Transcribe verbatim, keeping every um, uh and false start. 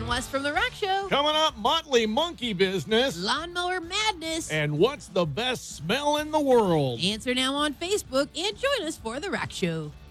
West from The Rack Show. Coming up, Motley Monkey Business. Lawnmower Madness. And what's the best smell in the world? Answer now on Facebook and join us for The Rack Show.